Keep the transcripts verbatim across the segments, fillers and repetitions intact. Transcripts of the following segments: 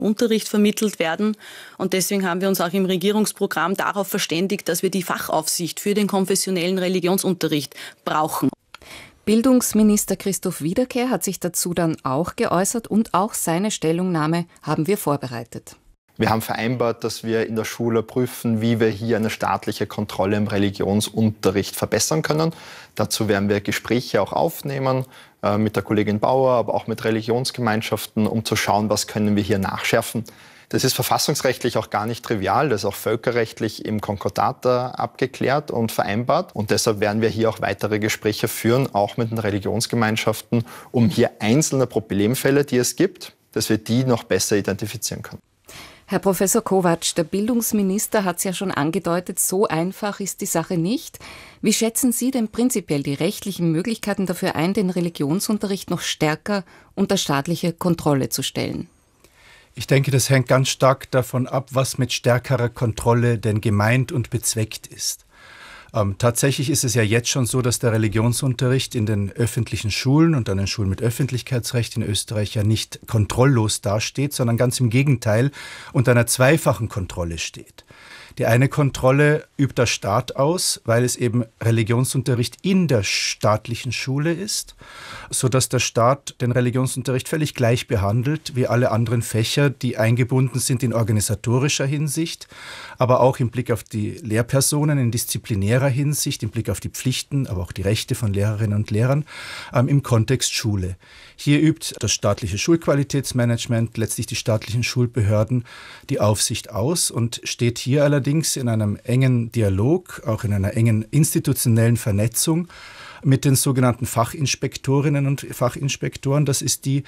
Unterricht vermittelt werden. Und deswegen haben wir uns auch im Regierungsprogramm darauf verständigt, dass wir die Fachaufsicht für den konfessionellen Religionsunterricht brauchen. Bildungsminister Christoph Wiederkehr hat sich dazu dann auch geäußert und auch seine Stellungnahme haben wir vorbereitet. Wir haben vereinbart, dass wir in der Schule prüfen, wie wir hier eine staatliche Kontrolle im Religionsunterricht verbessern können. Dazu werden wir Gespräche auch aufnehmen äh, mit der Kollegin Bauer, aber auch mit Religionsgemeinschaften, um zu schauen, was können wir hier nachschärfen. Das ist verfassungsrechtlich auch gar nicht trivial, das ist auch völkerrechtlich im Konkordat abgeklärt und vereinbart. Und deshalb werden wir hier auch weitere Gespräche führen, auch mit den Religionsgemeinschaften, um hier einzelne Problemfälle, die es gibt, dass wir die noch besser identifizieren können. Herr Professor Kovacs, der Bildungsminister hat es ja schon angedeutet, so einfach ist die Sache nicht. Wie schätzen Sie denn prinzipiell die rechtlichen Möglichkeiten dafür ein, den Religionsunterricht noch stärker unter staatliche Kontrolle zu stellen? Ich denke, das hängt ganz stark davon ab, was mit stärkerer Kontrolle denn gemeint und bezweckt ist. Ähm, tatsächlich ist es ja jetzt schon so, dass der Religionsunterricht in den öffentlichen Schulen und an den Schulen mit Öffentlichkeitsrecht in Österreich ja nicht kontrolllos dasteht, sondern ganz im Gegenteil unter einer zweifachen Kontrolle steht. Die eine Kontrolle übt der Staat aus, weil es eben Religionsunterricht in der staatlichen Schule ist, sodass der Staat den Religionsunterricht völlig gleich behandelt wie alle anderen Fächer, die eingebunden sind in organisatorischer Hinsicht, aber auch im Blick auf die Lehrpersonen, in disziplinärer Hinsicht, im Blick auf die Pflichten, aber auch die Rechte von Lehrerinnen und Lehrern ähm, im Kontext Schule. Hier übt das staatliche Schulqualitätsmanagement, letztlich die staatlichen Schulbehörden, die Aufsicht aus und steht hier allerdings in einem engen Dialog, auch in einer engen institutionellen Vernetzung mit den sogenannten Fachinspektorinnen und Fachinspektoren. Das ist die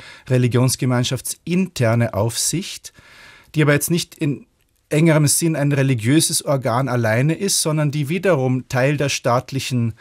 religionsgemeinschaftsinterne Aufsicht, die aber jetzt nicht in engerem Sinn ein religiöses Organ alleine ist, sondern die wiederum Teil der staatlichen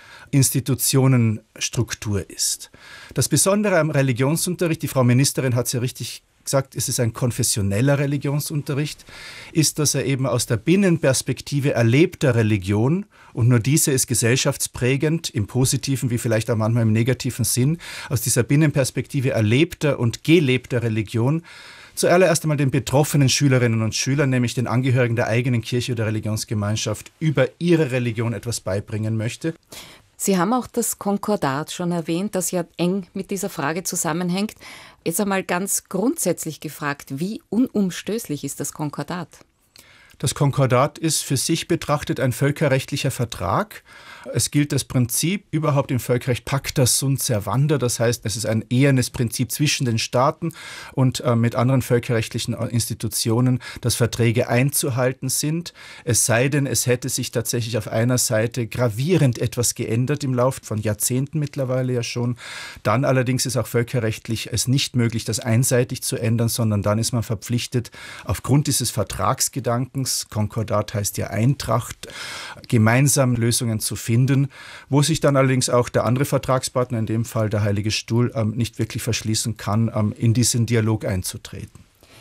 Institutionenstruktur ist. Das Besondere am Religionsunterricht, die Frau Ministerin hat es ja richtig gesagt, es ist ein konfessioneller Religionsunterricht, ist, dass er eben aus der Binnenperspektive erlebter Religion, und nur diese ist gesellschaftsprägend, im positiven wie vielleicht auch manchmal im negativen Sinn, aus dieser Binnenperspektive erlebter und gelebter Religion zuallererst einmal den betroffenen Schülerinnen und Schülern, nämlich den Angehörigen der eigenen Kirche oder Religionsgemeinschaft, über ihre Religion etwas beibringen möchte. Sie haben auch das Konkordat schon erwähnt, das ja eng mit dieser Frage zusammenhängt. Jetzt einmal ganz grundsätzlich gefragt, wie unumstößlich ist das Konkordat? Das Konkordat ist für sich betrachtet ein völkerrechtlicher Vertrag. Es gilt das Prinzip überhaupt im Völkerrecht Pacta sunt servanda, das heißt, es ist ein ehernes Prinzip zwischen den Staaten und äh, mit anderen völkerrechtlichen Institutionen, dass Verträge einzuhalten sind. Es sei denn, es hätte sich tatsächlich auf einer Seite gravierend etwas geändert im Laufe von Jahrzehnten mittlerweile ja schon. Dann allerdings ist auch völkerrechtlich es nicht möglich, das einseitig zu ändern, sondern dann ist man verpflichtet, aufgrund dieses Vertragsgedankens, Konkordat heißt ja Eintracht, gemeinsam Lösungen zu finden, wo sich dann allerdings auch der andere Vertragspartner, in dem Fall der Heilige Stuhl, nicht wirklich verschließen kann, in diesen Dialog einzutreten.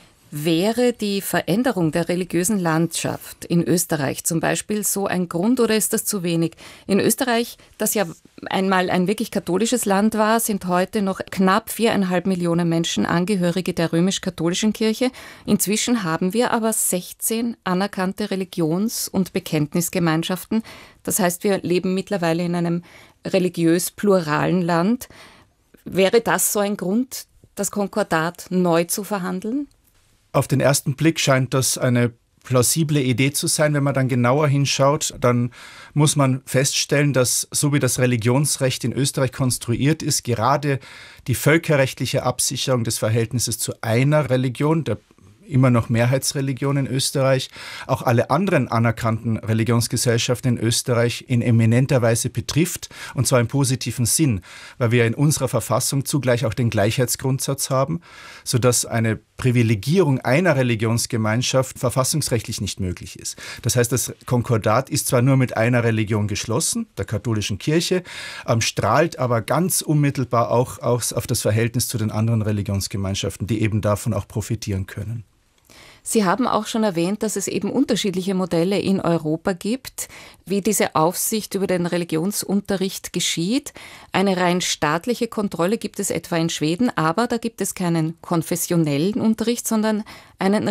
Wäre die Veränderung der religiösen Landschaft in Österreich zum Beispiel so ein Grund oder ist das zu wenig? In Österreich, das ja einmal ein wirklich katholisches Land war, sind heute noch knapp viereinhalb Millionen Menschen Angehörige der römisch-katholischen Kirche. Inzwischen haben wir aber sechzehn anerkannte Religions- und Bekenntnisgemeinschaften. Das heißt, wir leben mittlerweile in einem religiös pluralen Land. Wäre das so ein Grund, das Konkordat neu zu verhandeln? Auf den ersten Blick scheint das eine plausible Idee zu sein. Wenn man dann genauer hinschaut, dann muss man feststellen, dass so wie das Religionsrecht in Österreich konstruiert ist, gerade die völkerrechtliche Absicherung des Verhältnisses zu einer Religion, der immer noch Mehrheitsreligion in Österreich, auch alle anderen anerkannten Religionsgesellschaften in Österreich in eminenter Weise betrifft, und zwar im positiven Sinn, weil wir in unserer Verfassung zugleich auch den Gleichheitsgrundsatz haben, sodass eine Privilegierung einer Religionsgemeinschaft verfassungsrechtlich nicht möglich ist. Das heißt, das Konkordat ist zwar nur mit einer Religion geschlossen, der katholischen Kirche, ähm, strahlt aber ganz unmittelbar auch aus auf das Verhältnis zu den anderen Religionsgemeinschaften, die eben davon auch profitieren können. Sie haben auch schon erwähnt, dass es eben unterschiedliche Modelle in Europa gibt, wie diese Aufsicht über den Religionsunterricht geschieht. Eine rein staatliche Kontrolle gibt es etwa in Schweden, aber da gibt es keinen konfessionellen Unterricht, sondern einen